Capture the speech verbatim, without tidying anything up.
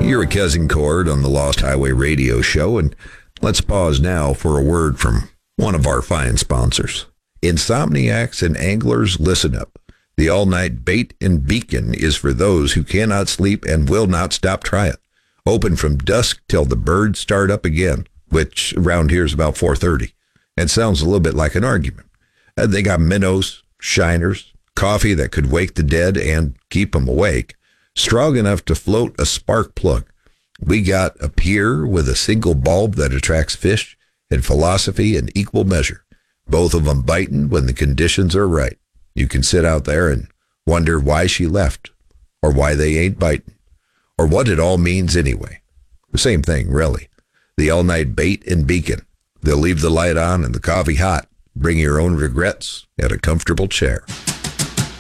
You're a Cousin Cord on the Lost Highway Radio Show, and let's pause now for a word from one of our fine sponsors. Insomniacs and anglers, listen up. The all-night bait and beacon is for those who cannot sleep and will not stop trying. Open from dusk till the birds start up again, which around here is about four thirty. It sounds a little bit like an argument. Uh, they got minnows, shiners, coffee that could wake the dead and keep them awake, strong enough to float a spark plug. We got a pier with a single bulb that attracts fish, and philosophy in equal measure, both of them biting when the conditions are right. You can sit out there and wonder why she left, or why they ain't biting, or what it all means anyway. The same thing, really. The all-night bait and beacon. They'll leave the light on and the coffee hot. Bring your own regrets at a comfortable chair.